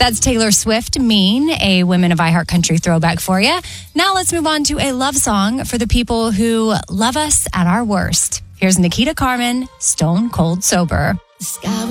That's Taylor Swift, Mean, a Women of iHeartCountry throwback for you. Now let's move on to a love song for the people who love us at our worst. Here's Nikita Carmen, Stone Cold Sober. The sky